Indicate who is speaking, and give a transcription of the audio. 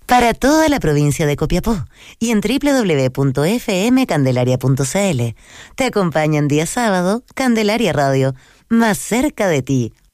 Speaker 1: para toda la provincia de Copiapó y en www.fmcandelaria.cl. Te acompañan día sábado Candelaria Radio, más cerca de ti.